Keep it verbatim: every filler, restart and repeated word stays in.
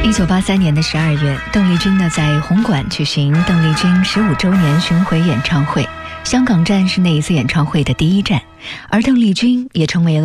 一九八三年的十二月，邓丽君呢在红馆举行邓丽君十五周年巡回演唱会，香港站是那一次演唱会的第一站，而邓丽君也成为了